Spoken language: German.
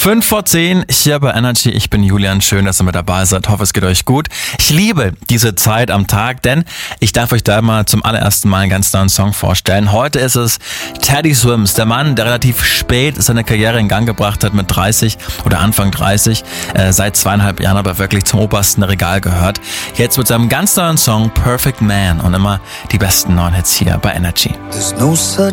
5:10 hier bei Energy. Ich bin Julian. Schön, dass ihr mit dabei seid. Hoffe, es geht euch gut. Ich liebe diese Zeit am Tag, denn ich darf euch da mal zum allerersten Mal einen ganz neuen Song vorstellen. Heute ist es Teddy Swims, der Mann, der relativ spät seine Karriere in Gang gebracht hat mit 30 oder Anfang 30. Seit 2,5 Jahren aber wirklich zum obersten Regal gehört. Jetzt mit seinem ganz neuen Song Perfect Man und immer die besten neuen Hits hier bei Energy. There's no such